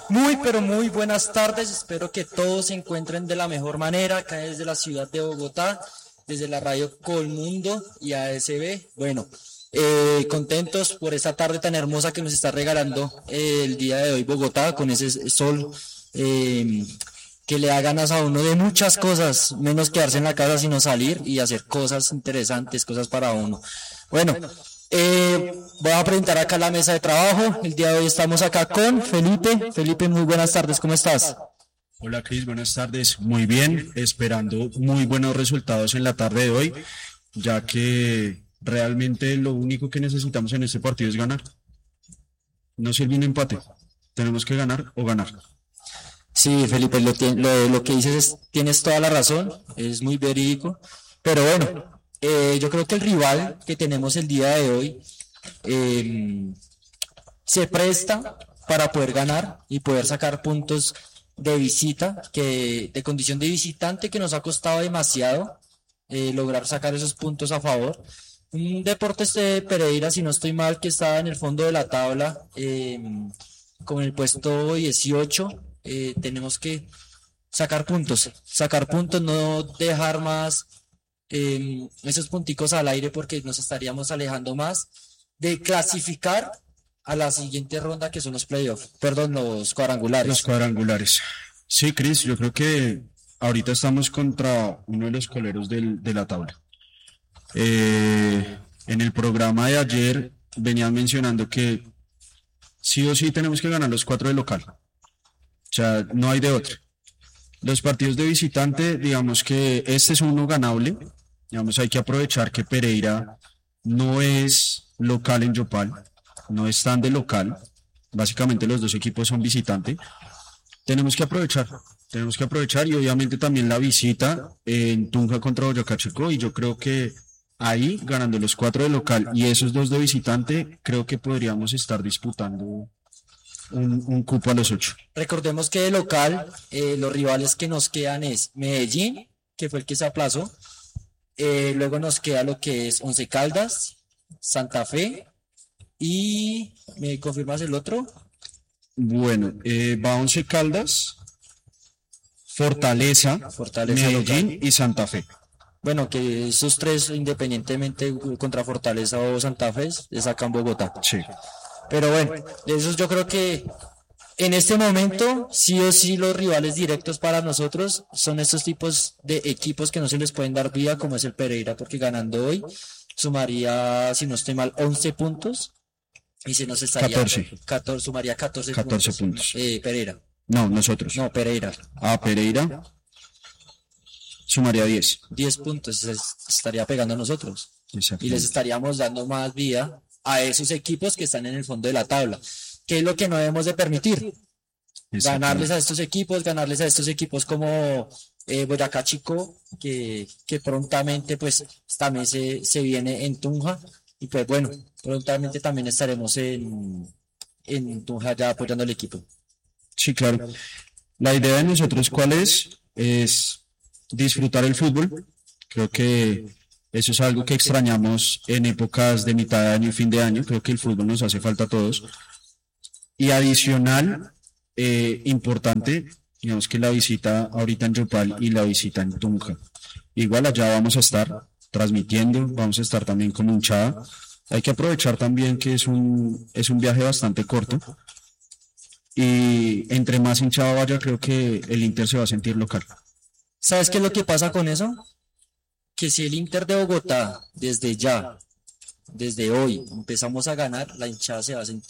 Muy, pero muy buenas tardes. Espero que todos se encuentren de la mejor manera acá desde la ciudad de Bogotá, desde la radio Colmundo y ASB. Bueno, contentos por esta tarde tan hermosa que nos está regalando el día de hoy Bogotá con ese sol eh, que le da ganas a uno de muchas cosas, menos quedarse en la casa, sino salir y hacer cosas interesantes, cosas para uno. Bueno, voy a presentar acá la mesa de trabajo. El día de hoy estamos acá con Felipe. Felipe, muy buenas tardes, ¿cómo estás? Hola Cris, buenas tardes. Muy bien, esperando muy buenos resultados en la tarde de hoy, ya que realmente lo único que necesitamos en este partido es ganar. No sirve un empate, tenemos que ganar o ganar. Sí, Felipe, lo que dices tienes toda la razón, es muy verídico, pero bueno, yo creo que el rival que tenemos el día de hoy eh, se presta para poder ganar y poder sacar puntos de visita, que de condición de visitante que nos ha costado demasiado lograr sacar esos puntos a favor. Un Deportes de Pereira, si no estoy mal, que está en el fondo de la tabla con el puesto 18. Tenemos que sacar puntos, no dejar más esos punticos al aire porque nos estaríamos alejando más de clasificar a la siguiente ronda que son los playoffs, perdón, los Los cuadrangulares. cuadrangulares. Sí, Cris, yo creo que ahorita estamos contra uno de los coleros de la tabla. En el programa de ayer venían mencionando que sí o sí tenemos que ganar los cuatro de local. O sea, no hay de otro. Los partidos de visitante, digamos que este es uno ganable. Digamos, hay que aprovechar que Pereira no es local en Yopal, no es tan de local. Básicamente los dos equipos son visitantes. Tenemos que aprovechar y obviamente también la visita en Tunja contra Boyacá Chico y yo creo que ahí ganando los cuatro de local y esos dos de visitante, creo que podríamos estar disputando un cupo a los ocho. Recordemos que de local, los rivales que nos quedan es Medellín, que fue el que se aplazó, luego nos queda lo que es Once Caldas, Santa Fe y ¿me confirmas el otro? Bueno, va Once Caldas, Fortaleza, Fortaleza local. Medellín y Santa Fe. Bueno, que esos tres, independientemente contra Fortaleza o Santa Fe, es acá en Bogotá. Sí, Pero bueno, esos yo creo que en este momento, sí o sí, los rivales directos para nosotros son estos tipos de equipos que no se les pueden dar vida, como es el Pereira, porque ganando hoy sumaría, si no estoy mal, 11 puntos y se nos estaría 14, 14, sumaría 14 14 puntos. puntos. Pereira, No, nosotros. no, Pereira, A Pereira sumaría 10. 10 puntos, estaría pegando a nosotros y les Exactamente. estaríamos dando más vida a esos equipos que están en el fondo de la tabla, que es lo que no debemos de permitir. Ganarles Exactamente. a estos equipos, ganarles a estos equipos como Boyacá Chico, que prontamente pues también se viene en Tunja, y pues bueno, prontamente también estaremos en Tunja ya apoyando al equipo. Sí, claro. La idea de nosotros, ¿cuál es? Es disfrutar el fútbol. Creo que eso es algo que extrañamos en épocas de mitad de año y fin de año. Creo que el fútbol nos hace falta a todos. Y adicional, importante, digamos que la visita ahorita en Yopal y la visita en Tunja. Igual allá vamos a estar transmitiendo, vamos a estar también como hinchada. Hay que aprovechar también que es un viaje bastante corto y entre más hinchada vaya, creo que el Inter se va a sentir local. ¿Sabes qué es lo que pasa con eso? Que si el Inter de Bogotá, desde ya, desde hoy, empezamos a ganar, la hinchada se va a sentir